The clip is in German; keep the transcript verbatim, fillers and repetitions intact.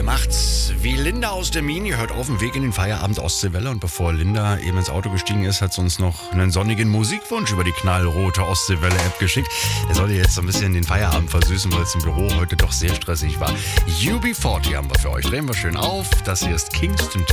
gemacht. Wie Linda aus der Mini hört auf dem Weg in den Feierabend Ostseewelle. Und bevor Linda eben ins Auto gestiegen ist, hat sie uns noch einen sonnigen Musikwunsch über die knallrote Ostseewelle-App geschickt. Der soll jetzt so ein bisschen den Feierabend versüßen, weil es im Büro heute doch sehr stressig war. U B vierzig haben wir für euch. Drehen wir schön auf. Das hier ist Kingston